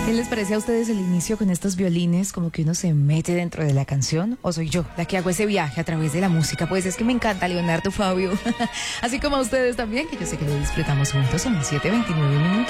¿Qué les parece a ustedes el inicio con estos violines? Como que uno se mete dentro de la canción. ¿O soy yo la que hago ese viaje a través de la música? Pues es que me encanta Leonardo Fabio. Así como a ustedes también, que yo sé que lo disfrutamos juntos. Son las 7:29 minutos.